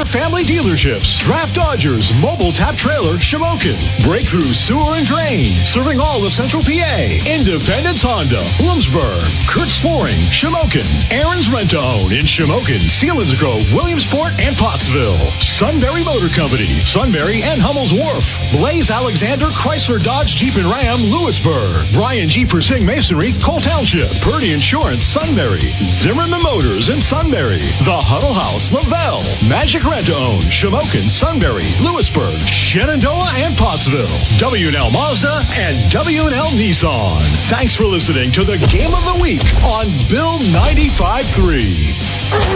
Motor Family Dealerships. Draft Dodgers, Mobile Tap Trailer, Shamokin. Breakthrough Sewer and Drain, serving all of Central PA. Independence Honda, Bloomsburg. Kurtz Flooring, Shamokin. Aaron's Rent-to-Own in Shamokin, Selinsgrove, Williamsport, and Pottsville. Sunbury Motor Company, Sunbury and Hummel's Wharf. Blaze Alexander, Chrysler, Dodge, Jeep, and Ram, Lewisburg. Brian G. Persing Masonry, Cole Township. Purdy Insurance, Sunbury. Zimmerman Motors in Sunbury. The Huddle House, Lavelle. Magic Rent-to-Own, Shamokin, Sunbury, Lewisburg, Shenandoah, and Pottsville. W&L Mazda and W&L Nissan. Thanks for listening to the Game of the Week on Bill 95.3.